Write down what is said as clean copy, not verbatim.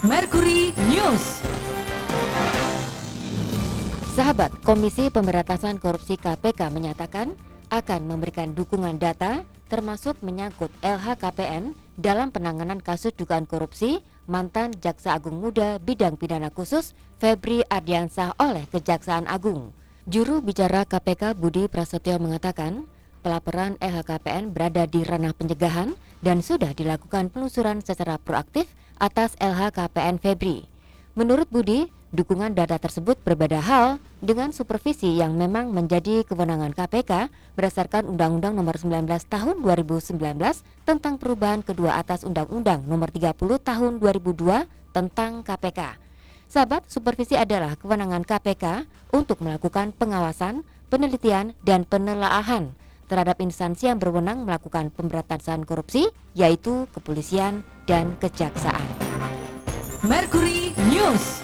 Mercury News. Sahabat, Komisi Pemberantasan Korupsi KPK menyatakan akan memberikan dukungan data termasuk menyangkut LHKPN dalam penanganan kasus dugaan korupsi mantan Jaksa Agung Muda Bidang Pidana Khusus Febri Ardiansah oleh Kejaksaan Agung. Juru bicara KPK Budi Prasetyo mengatakan pelaporan LHKPN berada di ranah pencegahan dan sudah dilakukan penelusuran secara proaktif atas LHKPN Febri. Menurut Budi, dukungan data tersebut berbeda hal dengan supervisi yang memang menjadi kewenangan KPK berdasarkan Undang-Undang Nomor 19 Tahun 2019 tentang perubahan kedua atas Undang-Undang Nomor 30 Tahun 2002 tentang KPK. Sahabat, supervisi adalah kewenangan KPK untuk melakukan pengawasan, penelitian, dan penelaahan terhadap instansi yang berwenang melakukan pemberantasan korupsi, yaitu kepolisian dan kejaksaan. Mercury News.